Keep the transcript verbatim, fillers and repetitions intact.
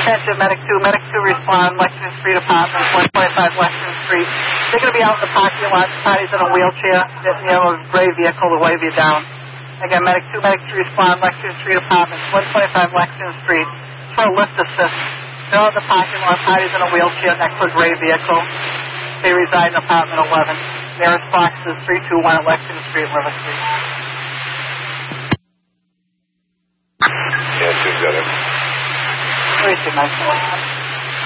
Attention, Medic two. Medic two respond. Lexington Street Apartments, one twenty-five Lexington Street. They're going to be out in the parking lot. Party's in a wheelchair. You know, a gray vehicle to wave you down. Again, Medic two. Medic two respond. Lexington Street Apartments, one twenty-five Lexington Street. For a lift assist. They're out in the parking lot. Party's in a wheelchair next to a gray vehicle. They reside in apartment eleven. Nearest box is three two one at Lexington Street, River Street. Yeah, two got it. Where is it, my son?